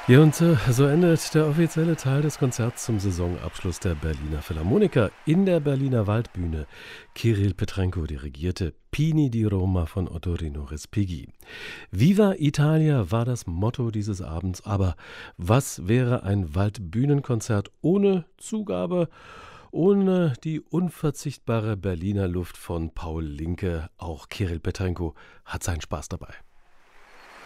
Ja, und so endet der offizielle Teil des Konzerts zum Saisonabschluss der Berliner Philharmoniker in der Berliner Waldbühne. Kirill Petrenko dirigierte Pini di Roma von Ottorino Respighi. Viva Italia war das Motto dieses Abends, aber was wäre ein Waldbühnenkonzert ohne Zugabe, ohne die unverzichtbare Berliner Luft von Paul Linke? Auch Kirill Petrenko hat seinen Spaß dabei.